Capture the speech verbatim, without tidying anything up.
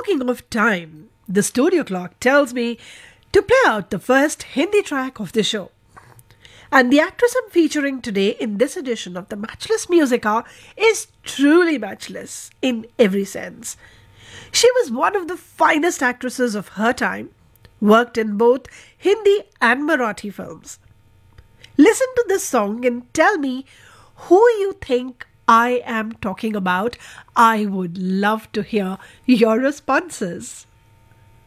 talking of time, the studio clock tells me to play out the first Hindi track of the show. And the actress I'm featuring today in this edition of the Matchless Music Hour is truly matchless in every sense. She was one of the finest actresses of her time, worked in both Hindi and Marathi films. Listen to this song and tell me who you think I am talking about. I would love to hear your responses.